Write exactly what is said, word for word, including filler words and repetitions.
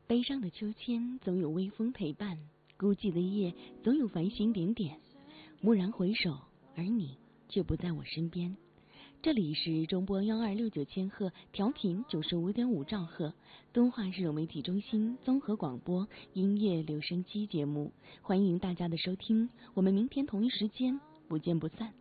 悲伤的秋千总有微风陪伴，孤寂的夜总有繁星点点。蓦然回首，而你却不在我身边。这里是中波幺二六九千赫，调频九十五点五兆赫，敦化市融媒体中心综合广播音乐留声机节目，欢迎大家的收听，我们明天同一时间不见不散。